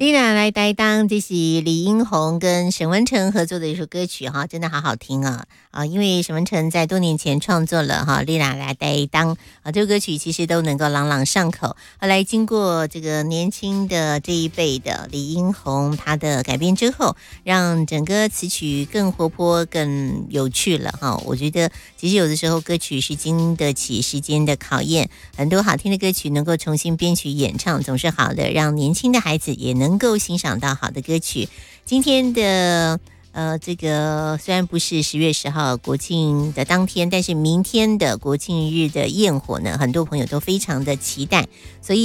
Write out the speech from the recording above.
丽娜来担当，这是李英宏跟沈文成合作的一首歌曲哈，真的好好听啊！因为沈文成在多年前创作了哈，丽娜来担当这个歌曲其实都能够朗朗上口。后来经过这个年轻的这一辈的李英宏他的改编之后，让整个词曲更活泼、更有趣了哈。我觉得其实有的时候歌曲是经得起时间的考验，很多好听的歌曲能够重新编曲演唱，总是好的，让年轻的孩子也能够欣赏到好的歌曲。今天的这个虽然不是10月10号国庆的当天，但是明天的国庆日的焰火呢，很多朋友都非常的期待，所以